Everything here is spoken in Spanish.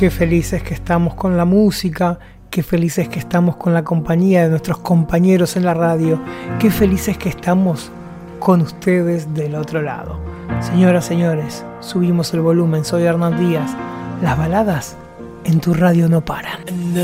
Qué felices que estamos con la música, qué felices que estamos con la compañía de nuestros compañeros en la radio, qué felices que estamos con ustedes del otro lado. Señoras, señores, subimos el volumen, soy Hernán Díaz. Las baladas en tu radio no paran.